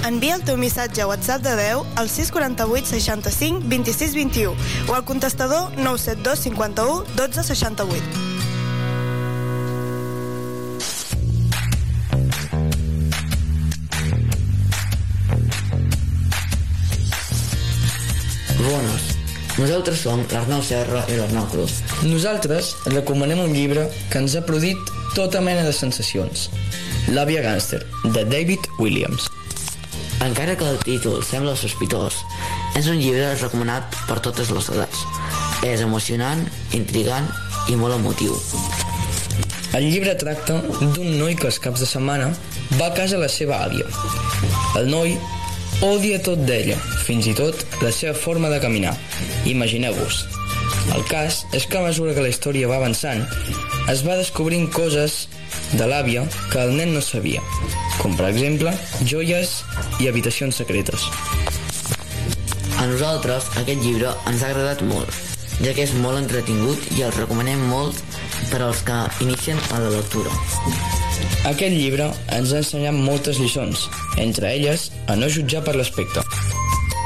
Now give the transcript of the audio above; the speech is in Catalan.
envia el teu missatge a WhatsApp de veu al 648 65 26 21 o al contestador 972 51 12 68. Bones. Nosaltres som l'Arnau Serra i l'Arnau Cruz. Nosaltres recomanem un llibre que ens ha produït tota mena de sensacions. L'àvia gàngster, de David Williams. Encara que el títol sembla sospitós, és un llibre recomanat per totes les edats. És emocionant, intrigant i molt emotiu. El llibre tracta d'un noi que els caps de setmana va a casa la seva àvia. El noi odia tot d'ella, fins i tot la seva forma de caminar. Imagineu-vos. El cas és que a mesura que la història va avançant, es va descobrint coses de l'àvia que el nen no sabia, com per exemple joies i habitacions secretes. A nosaltres aquest llibre ens ha agradat molt, ja que és molt entretingut i el recomanem molt per als que inicien a la lectura. Aquest llibre ens ha ensenyat moltes lliçons, entre elles a no jutjar per l'aspecte.